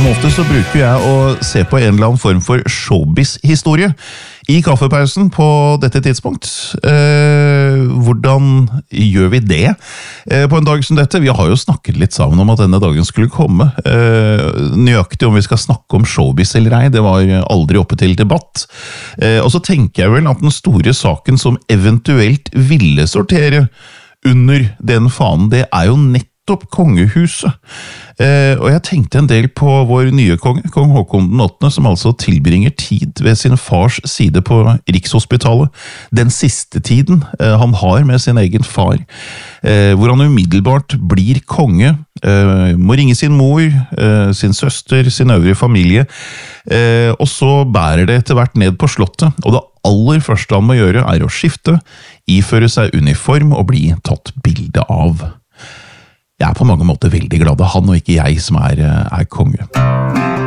Som oftest så bruker jeg å se på en eller annen form for showbiz-historie i kaffepausen på dette tidspunkt. Hvordan gjør vi det på en dag som dette? Vi har jo snakket litt sammen om at denne dagen skulle komme. Nøyaktig om vi skal snakke om showbiz eller ei, det var aldri oppe til debatt. Og så tenker jeg vel at den store saken som eventuelt ville sortere under den fanen, det er jo nettopp kongehuset. Og jeg tenkte en del på vår nye konge, kong Håkon den 8., som altså tilbringer tid ved sin fars side på Rikshospitalet. Den siste tiden han har med sin egen far, hvor han umiddelbart blir konge, må ringe sin mor, sin søster, sin øvrige familie, og så bærer det etter hvert ned på slottet, og det aller første han må gjøre er å skifte, iføre seg uniform og bli tatt bilde av. Jeg er på mange måter veldig glad det er han og ikke jeg som er konge.